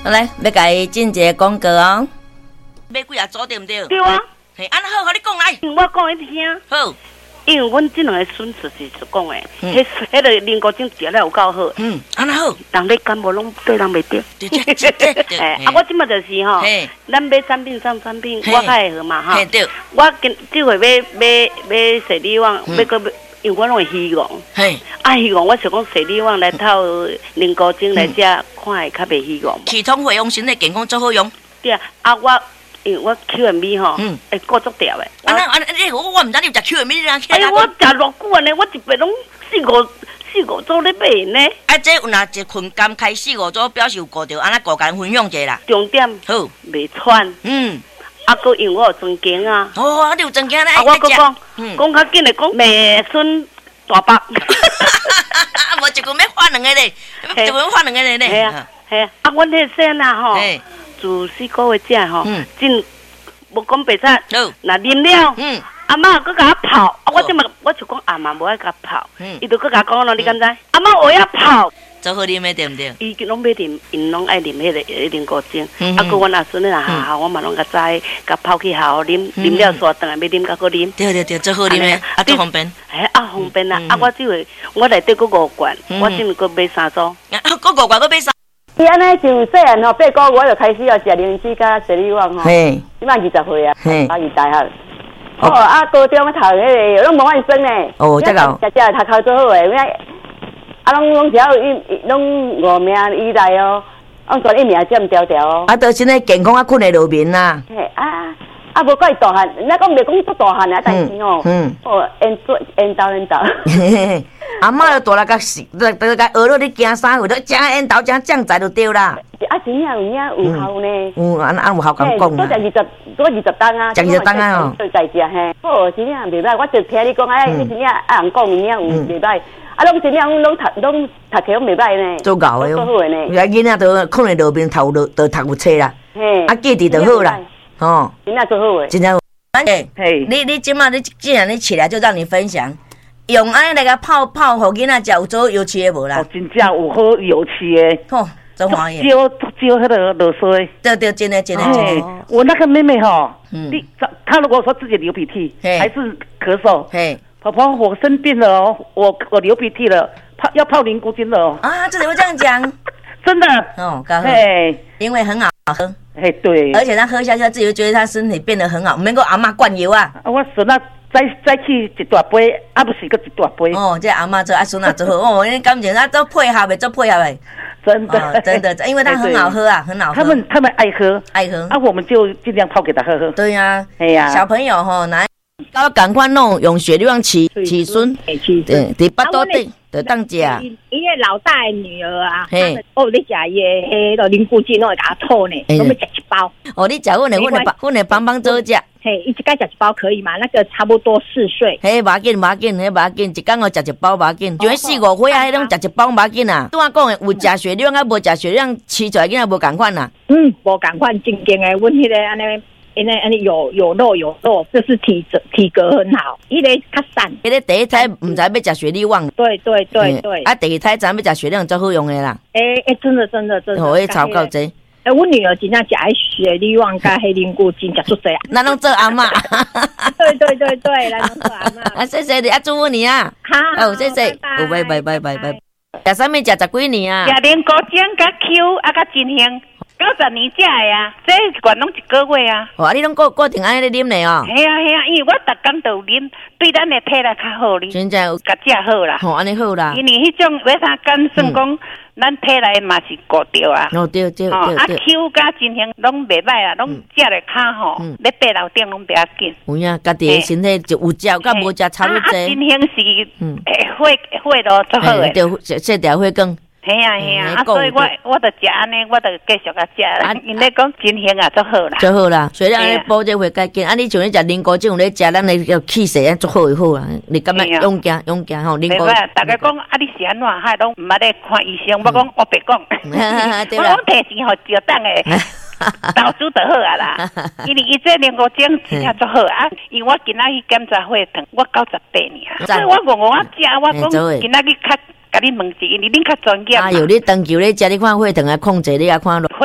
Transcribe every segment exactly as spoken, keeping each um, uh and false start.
来，要甲伊进一个广告哦。买几啊组对毋对？ 对啊。 嘿，安好，互你讲来。 我讲你听。 好。 因为阮这两个孙子是就讲诶，迄迄个灵果精食了有够好。 嗯，安好。 人咧感冒拢对人袂得。哎，啊，我即马就是吼，咱买产品上产品，我较会好嘛哈。对。我今这回买买买水利网，要个因为我拢会希望。嘿。啊，希望我想讲水利网来套灵果精来食，看会较袂希望。 系统会用身体健康最好用。 对啊，啊我。因为我 Q M V 吼，会过足条诶。 啊那啊那我我唔知你有食 Q M V 啦。 哎呀，我食偌久安尼，我一辈拢四五四五组咧买呢。 啊，这有若一捆柑开四五组，表示有顾着，安那顾间分享者啦。 重点好，袂喘。嗯。啊，佮因为我有尊敬啊。 哦，啊，你有尊敬咧。 啊，我佮讲，讲较紧诶，讲妹孙大伯。 啊，无一句要换两个咧，一句要换两个咧。 系啊，系啊。啊，阮迄先啊吼。自四个月食吼，真无讲白菜，若啉了，阿嬷佮甲我泡，啊我即嘛我就讲阿嬷无爱甲泡，伊就佮甲讲咯，你敢知？阿嬷我要泡， 做好啉的对毋对？ 伊拢要啉，因拢爱啉迄个迄灵果精，啊佮阮阿孙咧学校，我嘛拢甲知，甲泡去校啉，啉了刷转来要啉，甲佮啉。对对对，做好啉的，啊做方便。 哎啊方便啊！啊我即回我内底佮五罐，我即个佮买三组。 啊，佮五罐佮买三。 伊安尼就细汉吼，八个月就开始要食灵芝甲水利网吼，即摆二十岁啊，啊二大学。哦，啊高中读迄个拢无万生呢。 哦，这个。 食食读考做好诶，啊拢拢只要一拢五名以内哦，啊全一名占条条哦。 啊，都现在健康啊，困会落眠啦。 嘿啊。啊，无怪大汉，那讲袂讲足大汉啊，但是吼，哦，因做因豆因豆。 阿嬷就大来甲是，都都甲学了你惊啥？有得正因豆正酱菜就对啦。 啊，真正有影有效呢。 有安安有效咁讲啦。多食二十，多二十担啊。 食二十担啊吼。 再食嘿，哦，真正袂歹。我就听你讲，哎，你真正啊人讲真正有袂歹。啊，拢真正拢读拢读起拢袂歹呢。 做够诶。做好诶呢。而家囡仔都可能路边头都都读有册啦。嘿。啊，记伫就好啦。 哦，真正做好诶， 真正。嘿，你你即马你既然你起来就让你分享，用安尼来个泡泡，互囡仔食有做油漆诶无啦？ 哦，真正有好油漆诶， 吼，真欢喜。 浇浇迄个落水。 对对，真的真的真的。 我那个妹妹哈，你她如果说自己流鼻涕，还是咳嗽，嘿，婆婆我生病了哦，我我流鼻涕了，泡要泡灵菇精了哦。 啊，这里会这样讲， 真的哦，刚好，嘿，因为很好喝。 哎，对， 而且他喝下去，他自己就觉得他身体变得很好，免够阿嬷灌油啊。 啊，我孙仔再再去一大杯，啊不是个一大杯。 哦，这阿嬷做阿孙仔做好，哦，你感觉他都配合的，做配合的。 真的， 哦、真的，因为它很好喝啊，很好喝。 他们他们爱喝， 爱喝， 啊，我们就尽量泡给他喝喝。 对呀、啊， 哎呀， 小朋友吼，来，要赶快弄用雪亮起起孙，对，第八多顶。就当食， 伊个老大的女儿啊，哦，你食伊个迄个灵菇精，我会甲她吐呢，我要食一包。 哦，你食阮的，阮的帮，阮的帮帮做食。 嘿，一只该食一包可以吗？那个差不多四岁。 嘿，无要紧，无要紧，迄无要紧，一工我食一包无要紧。就四五岁啊，迄种食一包无要紧啊。拄我讲的，有食血量啊，无食血量，饲出来囡仔无共款啦。 嗯，无共款，正经的，阮迄个安尼。因为安尼有有肉有肉，这是体体格很好。伊个较散， 伊个第一胎唔知要食雪莉旺。 对对对对。 啊，第二胎咱要食雪莉旺最好用的啦。 诶诶，真的真的真的。 我会炒够济。 诶，我女儿真正食爱雪莉旺加黑灵菇精食出济啊。 咱拢做阿嬷。 对对对对，咱拢做阿嬷。 啊，谢谢你，啊，祝福你啊。 好。 哦，谢谢。拜拜拜拜拜拜。食啥物食十几年啊？ 食灵菇精加 Q 啊加真香。九十年食的啊，这一罐拢一个月啊。 哇，你拢固固定安尼咧啉咧哦。 系啊系啊，因为我逐工都有啉，对咱的体力较好哩。 真正有甲食好啦。 吼，安尼好啦。 因为迄种买啥干算讲，咱体内嘛是顾着啊。 哦对对对对。 啊 Q 加真香拢袂歹啊，拢食咧较吼，咧爬楼顶拢袂要紧。 有影，家己的身体就有食，甲无食差不多。 真香是，诶，血血咯最好诶。 对，色条血更。 系啊系啊，啊所以我我着食安尼，我着继续甲食啦。因咧讲真香啊，足好啦。 足好啦，所以安尼补这会较紧。啊，你像你食灵菇精，有咧食，咱的要气势啊，足好会好啊。你感觉勇敢勇敢吼？灵菇。 大家讲啊，你是安怎？哈，拢毋捌咧看医生，我讲我别讲。我讲提钱互就当诶。投资就好啊啦，因为伊这灵菇精真正足好啊。因为我今仔去检查血糖，我九十八尔，所以我我我食，我讲今仔日较。甲你问一，因为恁较专业嘛。 啊，有你长久咧食，你看血糖啊控制，你啊看咯。 血糖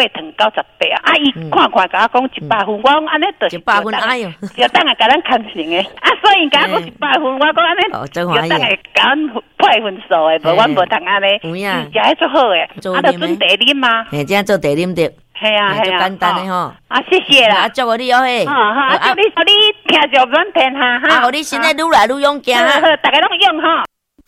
九十八啊！啊，伊看看甲我讲一百分，我讲安尼就是一百分，哎哟， 就等下甲咱康成的啊！所以甲我讲一百分，我讲安尼， 哦，真欢喜， 就等下甲阮配分数的，无阮无通安尼， 有影， 食迄足好诶，啊，就准茶啉嘛， 嘿，这样做茶啉着， 系啊系啊， 简单的吼， 啊，谢谢啦， 啊，祝我你哦嘿， 好好，啊，祝你祝你听着软片哈哈， 啊，互你现在愈来愈勇敢哈， 大家拢用哈。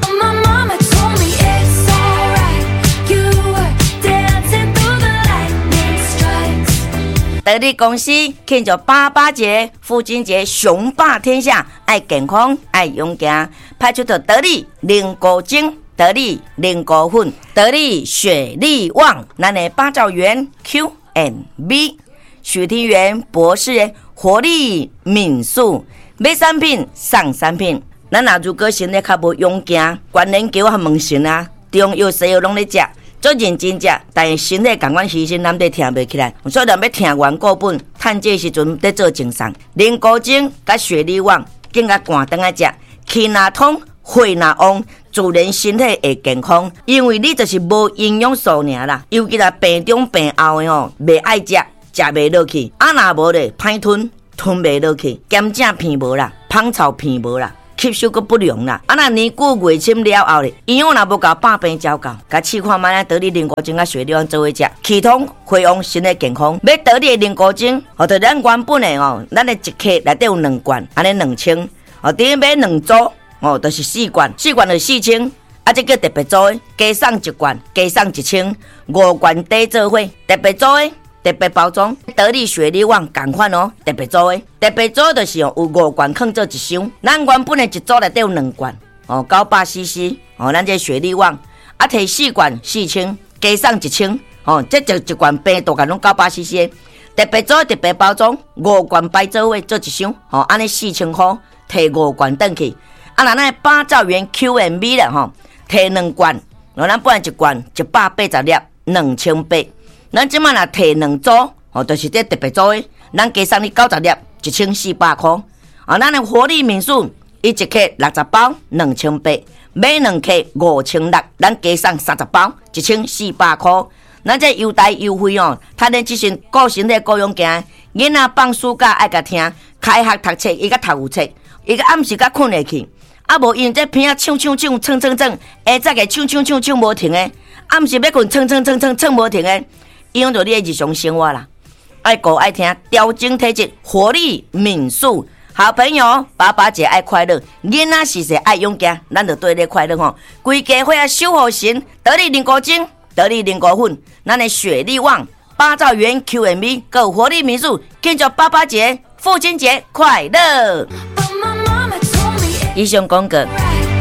得力公司庆祝八八节、父亲节，雄霸天下，爱健康，爱勇敢，派出的得力灵果精、得力灵果粉、得力雪力旺，咱的八兆元 Q and B， 许庭元博士活力敏素，买产品送产品。咱若如果身体较无勇敢，关联叫我问神啊，中药西药拢咧食。做认真食，但是身体感官牺牲，咱得听袂起来。所以咱要听完各本，趁这时阵在做精送。灵果精甲雪力旺，更加寒顿来食，气若通，血若旺，自然身体会健康。因为你就是无营养素尔啦，尤其là病中病后的吼，袂爱食，食袂落去。啊若无咧，歹吞，吞袂落去，咸正片无啦，芳草片无啦。吸收个不良啦，啊那年久月深了后咧，营养若无够，百病照够，甲试看卖得力灵果精甲雪力旺做伙食，气通血旺，身体健康。要得力灵果精，哦，就咱原本的哦，咱的一克内底有两罐，安尼两千，哦，第一买两组，哦，就是四罐，四罐就四千，啊，这叫特别组的，加送一罐，加送一千，五罐底做伙，特别组的。特别包装，得力雪力旺同款哦，特别组的，特别组就是哦，有五罐放做一箱，咱原本的一组内底有两罐哦，九百 C C 哦，咱这雪力旺啊，摕四罐四千，加送一千哦，这就一罐平大概拢九百 C C， 特别组特别包装，五罐摆做伙做一箱哦，安尼四千块，摕五罐转去，啊，那咱八兆元 Q and B 啦吼，摕两罐，哦，咱本来一罐一百八十粒，两千八。咱即摆若摕两组，哦，就是这特别组的，咱加送你九十粒，一千四百块。啊，咱的活力敏素，伊一克六十包，两千八，买两克五千六，咱加送三十包，一千四百块。咱这优待优惠哦，他咧即阵顾身体顾勇敢，囡仔放暑假爱甲听，开学读册伊甲读有册，伊甲暗时甲困下去，啊无因这片啊唱唱唱唱唱唱，下早个唱唱唱唱无停的，暗时要困唱唱唱唱唱无停的。影响到你的日常生活啦，爱顾爱听，调整体质，活力敏素。好朋友，爸爸节爱快乐，囡仔时时爱勇敢，咱就对你快乐吼。规家伙啊，守护神，得力灵果精，得力灵果粉，咱的雪力旺，八兆元 Q and B， 够活力敏素，庆祝爸爸节、父亲节快乐。以上广告。